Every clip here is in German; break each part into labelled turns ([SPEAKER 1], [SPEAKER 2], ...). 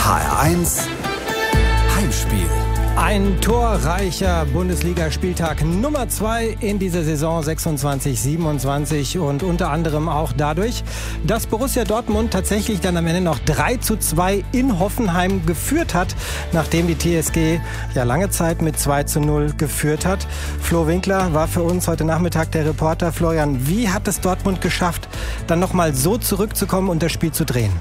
[SPEAKER 1] HR1 Heimspiel.
[SPEAKER 2] Ein torreicher Bundesligaspieltag Nummer 2 in dieser Saison 26/27 und unter anderem auch dadurch, dass Borussia Dortmund tatsächlich dann am Ende noch 3:2 in Hoffenheim geführt hat, nachdem die TSG ja lange Zeit mit 2:0 geführt hat. Flo Winkler war für uns heute Nachmittag der Reporter. Florian, wie hat es Dortmund geschafft, dann nochmal so zurückzukommen und das Spiel zu drehen?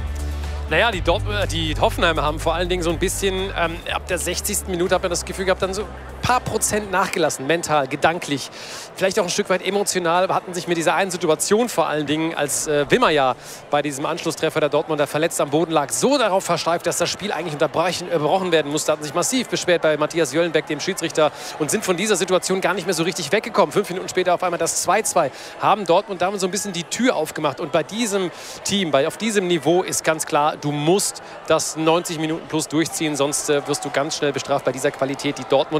[SPEAKER 3] Naja, die Hoffenheimer haben vor allen Dingen so ein bisschen, ab der 60. Minute hat man das Gefühl gehabt, dann so ein paar Prozent nachgelassen, mental, gedanklich, vielleicht auch ein Stück weit emotional, hatten sich mit dieser einen Situation vor allen Dingen, als Wimmer ja bei diesem Anschlusstreffer der Dortmunder verletzt am Boden lag, so darauf versteift, dass das Spiel eigentlich unterbrochen werden musste, hatten sich massiv beschwert bei Matthias Jöllenbeck, dem Schiedsrichter, und sind von dieser Situation gar nicht mehr so richtig weggekommen. 5 Minuten später auf einmal das 2:2, haben Dortmund damit so ein bisschen die Tür aufgemacht, und bei diesem Team, auf diesem Niveau ist ganz klar, du musst das 90 Minuten plus durchziehen, sonst wirst du ganz schnell bestraft bei dieser Qualität, die Dortmund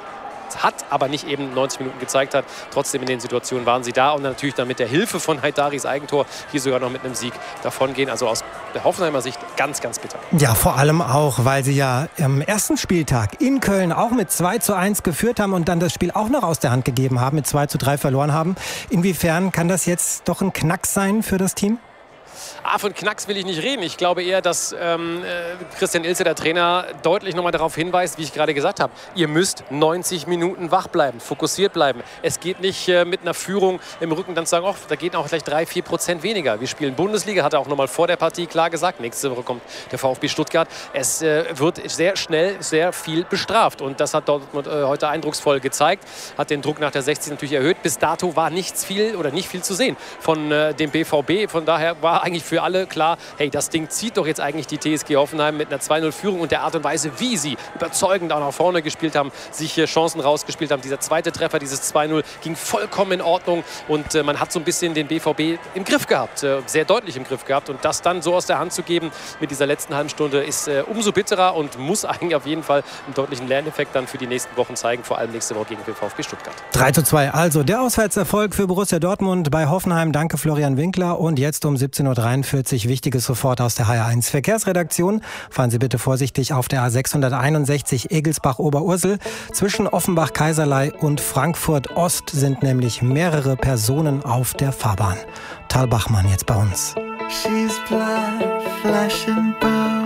[SPEAKER 3] hat, aber nicht eben 90 Minuten gezeigt hat. Trotzdem in den Situationen waren sie da und natürlich dann mit der Hilfe von Haidaris Eigentor hier sogar noch mit einem Sieg davongehen. Also aus der Hoffenheimer Sicht ganz, ganz bitter. Ja, vor allem auch, weil sie ja am ersten Spieltag in Köln auch mit 2:1 geführt haben und dann das Spiel auch noch aus der Hand gegeben haben, mit 2:3 verloren haben. Inwiefern kann das jetzt doch ein Knacks sein für das Team? Von Knacks will ich nicht reden. Ich glaube eher, dass Christian Ilse, der Trainer, deutlich nochmal darauf hinweist, wie ich gerade gesagt habe, ihr müsst 90 Minuten wach bleiben, fokussiert bleiben. Es geht nicht mit einer Führung im Rücken dann zu sagen, da geht auch gleich 3-4% weniger. Wir spielen Bundesliga, hat er auch nochmal vor der Partie klar gesagt. Nächste Woche kommt der VfB Stuttgart. Es wird sehr schnell sehr viel bestraft, und das hat Dortmund heute eindrucksvoll gezeigt. Hat den Druck nach der 60 natürlich erhöht. Bis dato war nicht viel zu sehen von dem BVB. Von daher war eigentlich für alle klar, hey, das Ding zieht doch jetzt eigentlich die TSG Hoffenheim mit einer 2:0-Führung, und der Art und Weise, wie sie überzeugend auch nach vorne gespielt haben, sich hier Chancen rausgespielt haben. Dieser zweite Treffer, dieses 2:0, ging vollkommen in Ordnung, und man hat so ein bisschen den BVB im Griff gehabt, sehr deutlich im Griff gehabt, und das dann so aus der Hand zu geben mit dieser letzten halben Stunde ist umso bitterer und muss eigentlich auf jeden Fall einen deutlichen Lerneffekt dann für die nächsten Wochen zeigen, vor allem nächste Woche gegen den VfB Stuttgart. 3:2, also der Auswärtserfolg für Borussia Dortmund bei Hoffenheim. Danke Florian Winkler, und jetzt um 17:43 Uhr Wichtiges sofort aus der HR1 Verkehrsredaktion. Fahren Sie bitte vorsichtig auf der A661 Egelsbach-Oberursel. Zwischen Offenbach-Kaiserlei und Frankfurt-Ost sind nämlich mehrere Personen auf der Fahrbahn. Tal Bachmann jetzt bei uns. She's blood, flesh and bone.